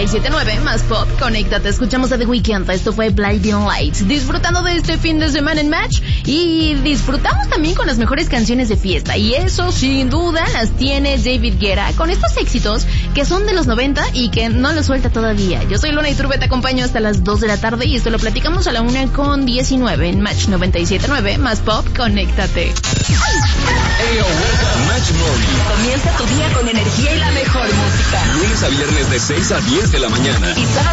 97.9 más pop. Conéctate, escuchamos a The Weeknd. Esto fue Blinding Lights. Disfrutando de este fin de semana en Match. Y disfrutamos también con las mejores canciones de fiesta. Y eso, sin duda, las tiene David Guetta. Con estos éxitos que son de los 90 y que no los suelta todavía. Yo soy Luna Iturbe, te acompaño hasta las 2 de la tarde. Y esto lo platicamos a la 1:19 en Match 97.9 más pop. Conéctate. Match Morning. Comienza tu día con energía y la mejor música. Lunes a viernes de 6 a 10 de la mañana. Y